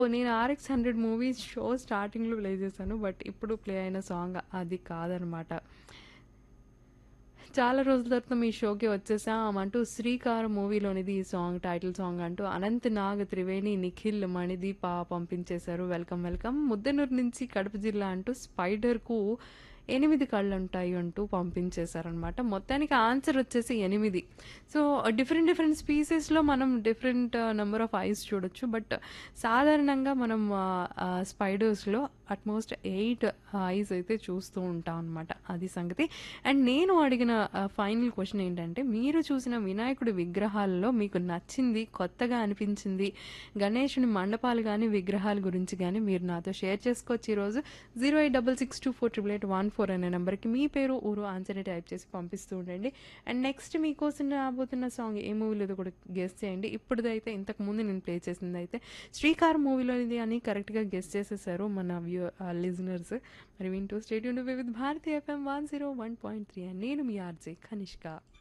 నేను 'RX 100 movies' show స్టార్టింగ్‌లో play చేశాను. బట్ ఇప్పుడు ప్లే అయిన సాంగ్ అది కాదనమాట. చాలా రోజుల తర్వాత మీ షోకి వచ్చేసాం అంటూ 'శ్రీకారం' మూవీలోనిది ఈ సాంగ్ టైటిల్ సాంగ్ అంటూ అనంత్ నాగ్, త్రివేణి, నిఖిల్, మణిదీప పంపించేశారు. Welcome welcome. ముద్దనూరు నుంచి కడప జిల్లా అంటూ 'స్పైడర్‌కు 8 కళ్ళుంటాయి' అంటూ పంపించేశారనమాట. మొత్తానికి ఆన్సర్ వచ్చేసి 8. సో, డిఫరెంట్ డిఫరెంట్ స్పీసీస్‌లో మనం డిఫరెంట్ నంబర్ ఆఫ్ ఐస్ చూడొచ్చు. బట్ సాధారణంగా మనం స్పైడర్స్‌లో అట్‌మోస్ట్ 8 ఐస్ అయితే చూస్తూ ఉంటాం అనమాట. అది సంగతి. అండ్ నేను అడిగిన ఫైనల్ క్వశ్చన్ ఏంటంటే, మీరు చూసిన వినాయకుడి విగ్రహాల్లో మీకు నచ్చింది, కొత్తగా అనిపించింది, గణేషుని మండపాలు గానీ, విగ్రహాల గురించి గానీ మీరు నాతో షేర్ చేసుకోవచ్చు ఈరోజు. 08662488814 అనే నెంబర్‌కి మీ పేరు, ఊరు, ఆన్సర్‌ని టైప్ చేసి పంపిస్తూ ఉండండి. అండ్ నెక్స్ట్ మీకోసం రాబోతున్న సాంగ్ ఏ మూవీలోదో కూడా గెస్ చేయండి. ఇప్పుడుదైతే ఇంతకు ముందు నేను ప్లే చేసిందైతే 'శ్రీకారం' మూవీలోనిది అని కరెక్ట్‌గా గెస్ చేసేసారు మన లిజనర్స్. మరి వింటూ stay tuned with Bharati FM 101.3 and నేను మీ ఆర్జే కనిష్క.